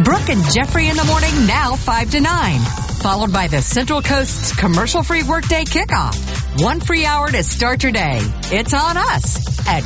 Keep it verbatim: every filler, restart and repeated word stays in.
Brooke and Jeffrey in the morning, now five to nine. Followed by the Central Coast's commercial-free workday kickoff. One free hour to start your day. It's on us at